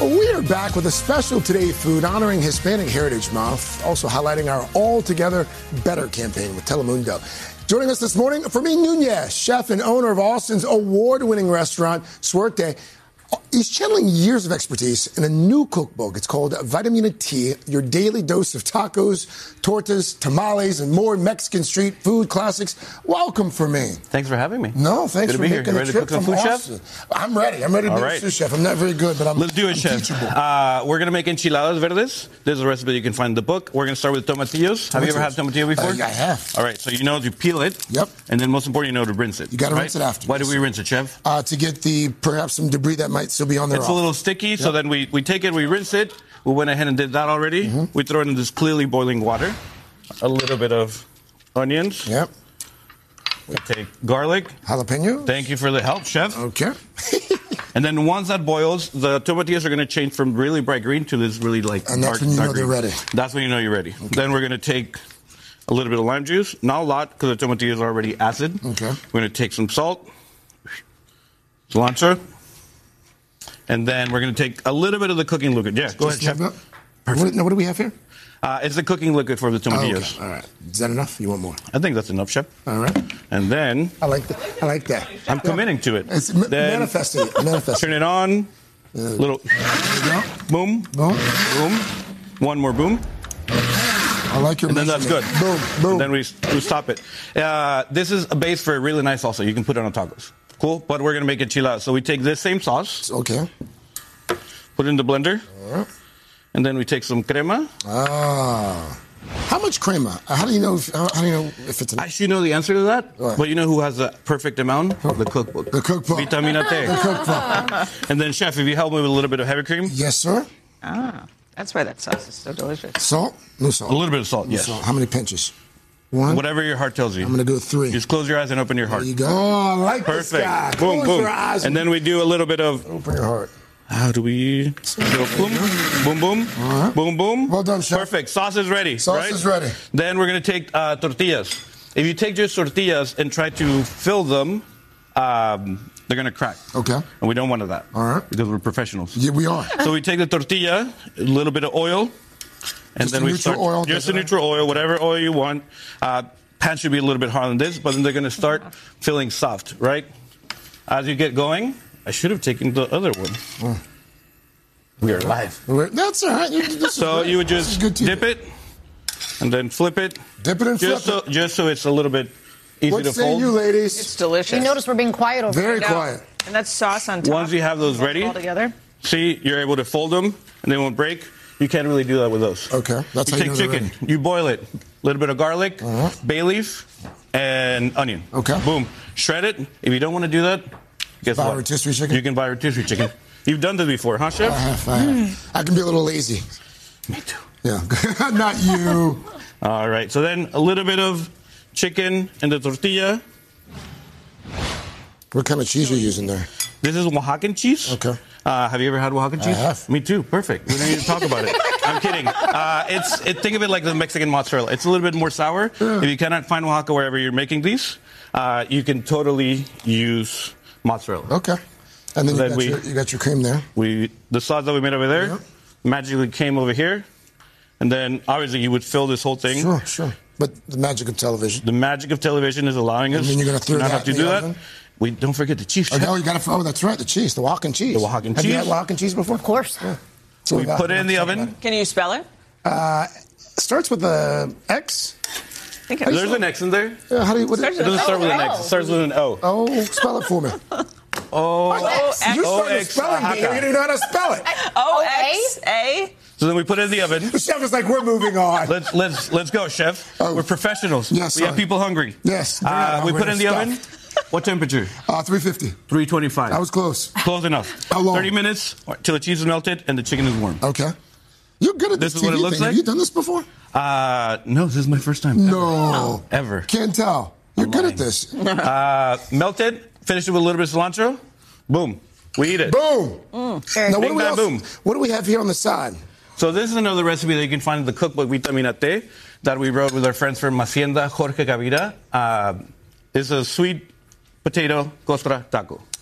We are back with a special Today Food honoring Hispanic Heritage Month, also highlighting our All Together Better campaign with Telemundo. Joining us this morning, Fermin Nunez, chef and owner of Austin's award-winning restaurant, Suerte. He's channeling years of expertise in a new cookbook. It's called Vitamina T, your daily dose of tacos, tortas, tamales, and more Mexican street food classics. Welcome, Fermin. Thanks for having me. No, thanks for making the trip from Austin. I'm ready. I'm ready to be a sous chef. I'm not very good, but Let's do it, chef. We're going to make enchiladas verdes. This is a recipe you can find in the book. We're going to start with tomatillos. Have you ever had tomatillo before? I have. All right, so you know to peel it. Yep. And then most important, you know to rinse it. You got to rinse it after. Why do we rinse it, chef? To get perhaps some debris that might still be on there. It's a little sticky, so then we take it, we rinse it. We went ahead and did that already. We throw it in this clearly boiling water. A little bit of onions. Yep. We take garlic. Jalapeno. Thank you for the help, chef. Okay. And then once that boils, the tomatillos are going to change from really bright green to this really like and dark, that's when you know green. they're ready. That's when you know you're ready. Okay. Then we're going to take a little bit of lime juice. Not a lot, because the tomatillos are already acid. Okay. We're going to take some salt, cilantro, and then we're going to take a little bit of the cooking liquid. Yeah, go ahead, chef. Perfect. What do we have here? It's the cooking liquid for the tomatillos. Okay. All right. Is that enough? You want more? I think that's enough, chef. All right. And then I like that. I'm committing to it. It's manifesting. Turn it on. Little boom, boom, boom. One more boom. I like your. And then that's good. Boom, boom. And then we stop it. This is a base for a really nice salsa. You can put it on tacos. Cool. But we're gonna make it enchiladas. So we take this same sauce. Okay. Put it in the blender. All right. And then we take some crema. How much crema? How do you know if it's enough? I should know the answer to that. Right. But you know who has the perfect amount? The cookbook. The cookbook. Vitamina T. The cookbook. And then, chef, if you help me with a little bit of heavy cream. Yes, sir. That's why that sauce is so delicious. Salt? No salt. A little bit of salt, yes. Salt. How many pinches? One? Whatever your heart tells you. I'm going to do 3. Just close your eyes and open your heart. There you go. Oh, I like Perfect. this guy. Boom, Close boom. your eyes. And then we do a little bit of... Open your heart. How do we... Boom, boom, boom, right. boom, boom. Well done, chef. Perfect. Sauce is ready. Sauce is ready. Then we're going to take tortillas. If you take just tortillas and try to fill them, they're going to crack. Okay. And we don't want that. All right. Because we're professionals. Yeah, we are. So we take the tortilla, a little bit of oil, and Just then we start... oil, just a neutral oil, whatever oil you want. Pan should be a little bit harder than this, but then they're going to start feeling soft, right? As you get going, I should have taken the other one. We are live. That's all right. So you would just dip it and then flip it. Dip it and flip it. Just so it's a little bit easy What to say fold. you, ladies? It's delicious. You notice we're being quiet over Very here. quiet. And that sauce on top. Once you have those ready, all together. see, you're able to fold them and they won't break. You can't really do that with those. Okay. That's You how take you know they're chicken, you boil it, a little bit of garlic, bay leaf, and onion. Okay. Boom. Shred it. If you don't want to do that, guess Buy what? rotisserie chicken? You can buy rotisserie chicken. You've done this before, huh, chef? I have. I can be a little lazy. Me too. Yeah. Not you. All right. So then a little bit of chicken in the tortilla. What kind of cheese are you using there? This is Oaxacan cheese. Okay. Have you ever had Oaxacan cheese? I have. Me too. Perfect. We don't need to talk about it. I'm kidding. Think of it like the Mexican mozzarella. It's a little bit more sour. Yeah. If you cannot find Oaxaca wherever you're making these, you can totally use mozzarella. Okay. And then, Then you got your cream there. The sauce that we made over there Yeah. magically came over here. And then, obviously, you would fill this whole thing. Sure. But the magic of television. The magic of television is allowing us And then you're gonna throw not that have to in do the that. oven? We don't forget the cheese. Oh, you got to. Oh, that's right. The cheese, the Oaxacan cheese. The Oaxacan Have you cheese. had Oaxacan cheese before? Of course. Yeah. So we put it in the oven. Can you spell it? Starts with a X. I think There's an X in there. How do you? What Starts It doesn't start with an O. X. It starts with an O. Oh, spell it for me. Oh. You're starting a O-X, spelling bee. Oaxaca. You don't know how to spell it. O-X-A? So then we put it in the oven. The chef is like, we're moving on. Let's go, chef. Oh. We're professionals. Yes, we sir. have people hungry. Yes. We put it in the oven. What temperature? 350. 325. I was close. Close enough. How long? 30 minutes till the cheese is melted and the chicken is warm. Okay. You're good at this. This is what it TV looks thing. like? Have you done this before? No, this is my first time. No. Ever. Can't tell. You're good at this. Melted. Finish it with a little bit of cilantro. Boom. We eat it. Boom. Now, Bing, bang, boom. What do we have here on the side? So this is another recipe that you can find in the cookbook Vitamina T that we wrote with our friends from Hacienda Jorge Gavira. It's a sweet potato costra taco.